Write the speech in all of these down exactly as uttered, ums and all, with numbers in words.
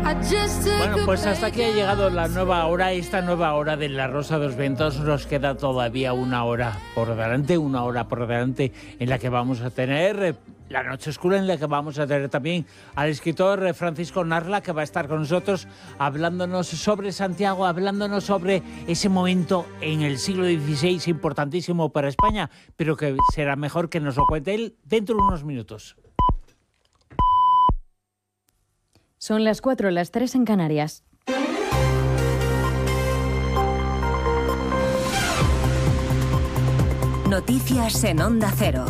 Bueno, pues hasta aquí ha llegado la nueva hora, esta nueva hora de La Rosa de los Vientos. Nos queda todavía una hora por delante, una hora por delante en la que vamos a tener La Noche Oscura, en la que vamos a tener también al escritor Francisco Narla, que va a estar con nosotros hablándonos sobre Santiago, hablándonos sobre ese momento en el siglo dieciséis importantísimo para España, pero que será mejor que nos lo cuente él dentro de unos minutos. Son las cuatro, las tres en Canarias. Noticias en Onda Cero.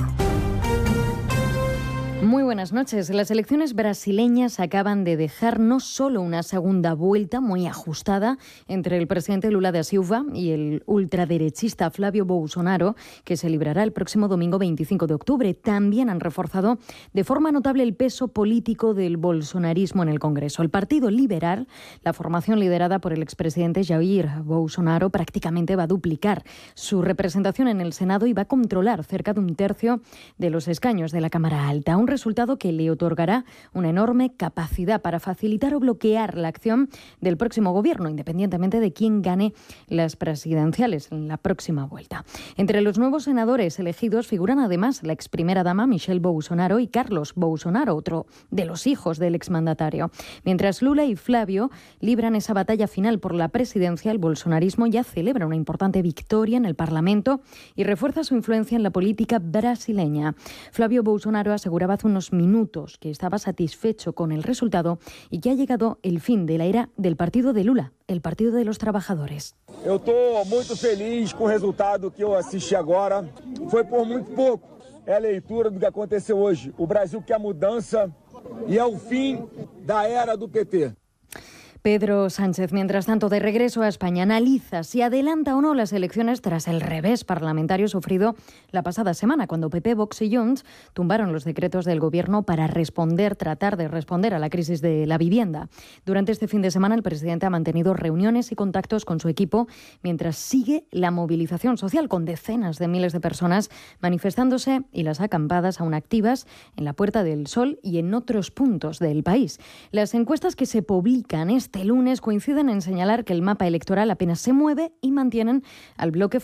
Muy buenas noches. Las elecciones brasileñas acaban de dejar no solo una segunda vuelta muy ajustada entre el presidente Lula da Silva y el ultraderechista Flávio Bolsonaro, que se librará el próximo domingo veinticinco de octubre. También han reforzado de forma notable el peso político del bolsonarismo en el Congreso. El Partido Liberal, la formación liderada por el expresidente Jair Bolsonaro, prácticamente va a duplicar su representación en el Senado y va a controlar cerca de un tercio de los escaños de la Cámara Alta. Un resultado que le otorgará una enorme capacidad para facilitar o bloquear la acción del próximo gobierno, independientemente de quién gane las presidenciales en la próxima vuelta. Entre los nuevos senadores elegidos figuran además la ex primera dama Michelle Bolsonaro y Carlos Bolsonaro, otro de los hijos del exmandatario. Mientras Lula y Flávio libran esa batalla final por la presidencia, el bolsonarismo ya celebra una importante victoria en el Parlamento y refuerza su influencia en la política brasileña. Flávio Bolsonaro aseguraba hace unos minutos que estaba satisfecho con el resultado y que ha llegado el fin de la era del partido de Lula, el Partido de los Trabajadores. Eu estou muito feliz com o resultado que eu assisti agora. Foi por muito pouco. É a leitura do que aconteceu hoje. O Brasil quer mudança e é o fim da era do P T. Pedro Sánchez, mientras tanto, de regreso a España, analiza si adelanta o no las elecciones tras el revés parlamentario sufrido la pasada semana, cuando P P, Vox y Junts tumbaron los decretos del Gobierno para responder, tratar de responder a la crisis de la vivienda. Durante este fin de semana, el presidente ha mantenido reuniones y contactos con su equipo, mientras sigue la movilización social, con decenas de miles de personas manifestándose y las acampadas aún activas en la Puerta del Sol y en otros puntos del país. Las encuestas que se publican este lunes coinciden en señalar que el mapa electoral apenas se mueve y mantienen al bloque